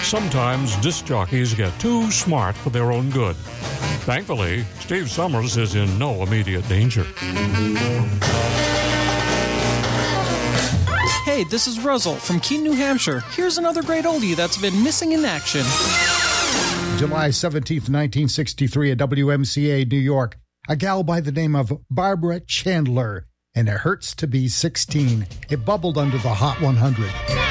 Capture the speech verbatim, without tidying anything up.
Sometimes disc jockeys get too smart for their own good. Thankfully, Steve Summers is in no immediate danger. Hey, this is Russell from Keene, New Hampshire. Here's another great oldie that's been missing in action. July seventeenth, nineteen sixty-three at W M C A, New York. A gal by the name of Barbara Chandler. And It Hurts to Be sixteen. It bubbled under the Hot one hundred.